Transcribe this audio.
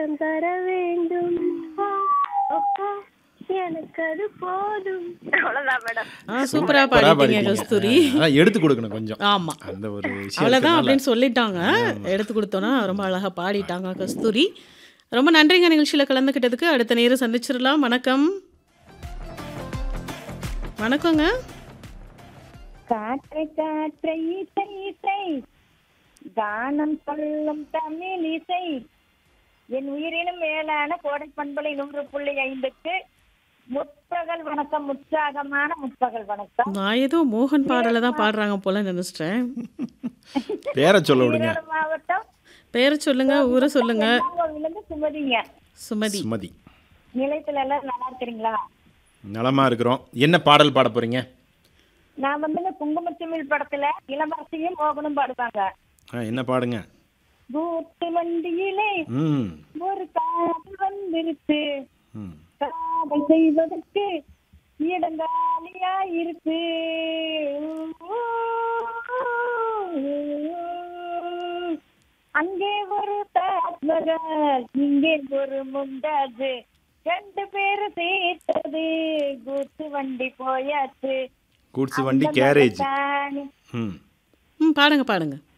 முத்தம் தர வேண்டும். அப்பா, எனக்கு அது போதும். அவ்வளவுதான் மேடம். சூப்பரா சூப்பரா பாடிட்டீங்க பாடிட்டீங்க. கஸ்தூரி. அதான் எடுத்து கொடுக்கணும் கொஞ்சம். ஆமா. அந்த ஒரு விஷயம் அவ்வளோதான் இருக்கனால. அப்படின்னு சொல்லிட்டாங்க. எடுத்து கொடுத்தோன்னா ரொம்ப அழகா பாடிட்டாங்க கஸ்தூரி. ரொம்ப நன்றிங்க நிகழ்ச்சியில் கலந்துக்கிட்டதுக்கு. அடுத்த நேரம் சந்திச்சிடலாம். வணக்கம். வணக்கங்க. காற்றை காற்றை இசை இசை கானம் சொல்லும் தமிழ் இசை என் உயிரினும் மேலான கோடை பண்பலை 100.5க்கு முற்பகல் வணக்கம். உற்சாகமான முற்பகல் வணக்கம். நான் ஏதோ மோகன் பாடலை தான் பாடுறாங்க போல நினைச்சிட்டேன். பேரை சொல்ல விடுங்க. ஈரோடு மாவட்டம் பேரை சொல்லுங்க, ஊரை சொல்லுங்க. கோவிலிருந்து சுமதிங்க. சுமதி. சுமதி. நிலையத்துல எல்லாரும் நல்லா இருக்கிறீங்களா? நலமா இருக்கிறோம். என்ன பாடல் பாட போறீங்க? நான் வந்துங்க குங்குமச்சிமிழ் படத்துல இளவரசியும் மோகனும் பாடுவாங்க. என்ன பாடுங்க? கூட்டு வண்டியிலே ம் ஒரு காதல் வந்திருக்கு, ம் காதல் செய்வதற்கு இடங்காலியா இருக்கு. அங்கே ஒரு தாஜ்மஹால், இங்கே ஒரு மும்தாஜ், 2 பேரு சேர்த்தது கூட்டு வண்டி போயாச்சு. கூட்ஸ் வண்டி கேரேஜ். தானே ம் ம் பாடுங்க பாடுங்க.